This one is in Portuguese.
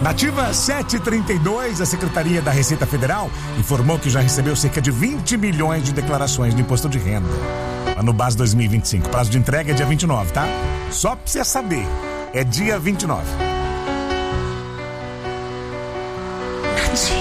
Nativa 732, a Secretaria da Receita Federal informou que já recebeu cerca de 20 milhões de declarações de imposto de renda. Ano base 2025. Prazo de entrega é dia 29, tá? Só pra você saber, é dia 29.